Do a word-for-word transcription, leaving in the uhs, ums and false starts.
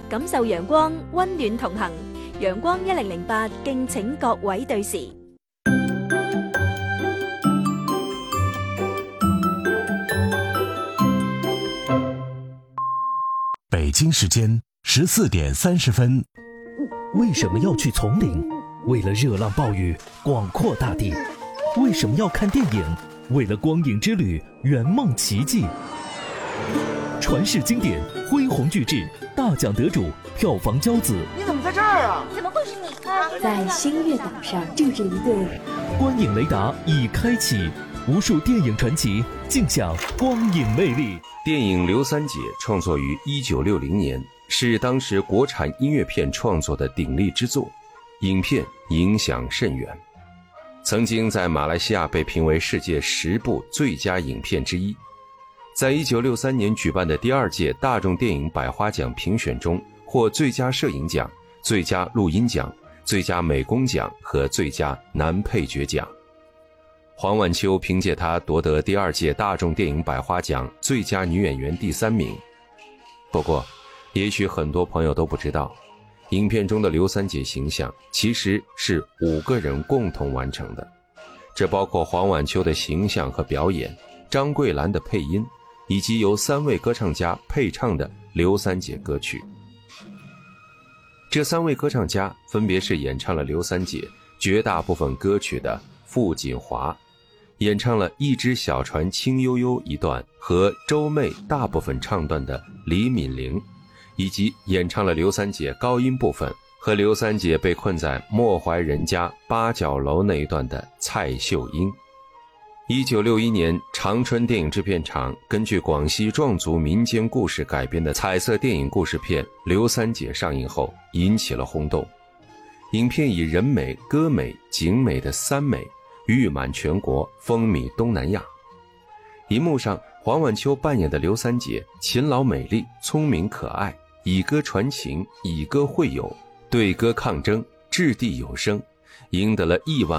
感受陽光，溫暖同行。陽光一零零八，敬請各位對時。 北京时间十四点三十分。 为什么要去丛林？为了热浪暴雨，广阔大地。为什么要看电影？为了光影之旅，圆梦奇迹。传世经典，恢弘巨制，大奖得主，票房骄子。 你怎么在这儿啊？ 怎么会是你？ 在星月岛上住着一对。 观影雷达已开启，无数电影传奇尽享光影魅力。 电影《刘三姐》创作于一九六零年，是当时国产音乐片创作的鼎力之作，影片影响甚远，曾经在马来西亚被评为世界十部最佳影片之一。在一九六三年举办的第二届大众电影百花奖评选中，获最佳摄影奖、最佳录音奖、最佳美工奖和最佳男配角奖。黄婉秋凭借她夺得第二届大众电影百花奖最佳女演员第三名。不过，也许很多朋友都不知道，影片中的刘三姐形象其实是五个人共同完成的，这包括黄婉秋的形象和表演，张桂兰的配音，以及由三位歌唱家配唱的刘三姐歌曲。这三位歌唱家分别是演唱了刘三姐绝大部分歌曲的傅锦华，演唱了一只小船轻悠悠一段和周妹大部分唱段的李敏玲，以及演唱了刘三姐高音部分和刘三姐被困在莫怀人家八角楼那一段的蔡秀英。一九六一年，长春电影制片厂根据广西壮族民间故事改编的彩色电影故事片《刘三姐》上映后引起了轰动。影片以人美、歌美、景美的三美誉满全国，风靡东南亚。银幕上，黄婉秋扮演的刘三姐勤劳美丽、聪明可爱，以歌传情，以歌会友，对歌抗争，掷地有声，赢得了亿万